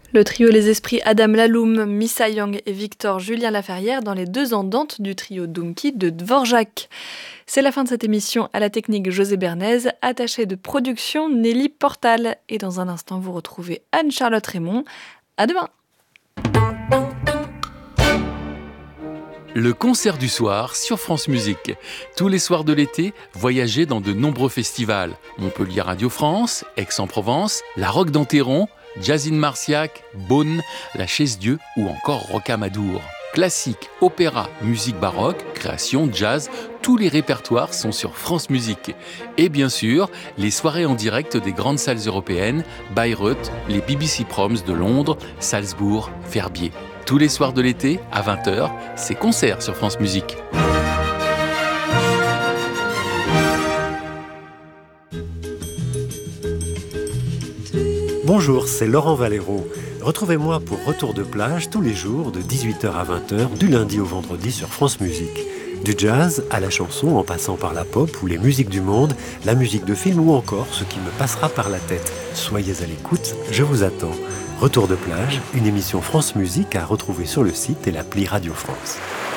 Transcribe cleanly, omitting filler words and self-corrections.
Le trio Les Esprits Adam Laloum, Missa Young et Victor Julien Laferrière dans les 2 Andantes du trio Donkey de Dvorak. C'est la fin de cette émission. À la technique José Bernays, attachée de production Nelly Portal. Et dans un instant, vous retrouvez Anne-Charlotte Raymond. À demain. Le concert du soir sur France Musique. Tous les soirs de l'été, voyagez dans de nombreux festivals. Montpellier Radio France, Aix-en-Provence, La Roque d'Enterron, Jazzine Marciac, Beaune, La Chaise-Dieu ou encore Rocamadour. Classique, opéra, musique baroque, création, jazz, tous les répertoires sont sur France Musique. Et bien sûr, les soirées en direct des grandes salles européennes, Bayreuth, les BBC Proms de Londres, Salzbourg, Verbier. Tous les soirs de l'été, à 20h, c'est concert sur France Musique. Bonjour, c'est Laurent Valero. Retrouvez-moi pour Retour de plage tous les jours de 18h à 20h, du lundi au vendredi sur France Musique. Du jazz à la chanson en passant par la pop ou les musiques du monde, la musique de film ou encore ce qui me passera par la tête. Soyez à l'écoute, je vous attends. Retour de plage, une émission France Musique à retrouver sur le site et l'appli Radio France.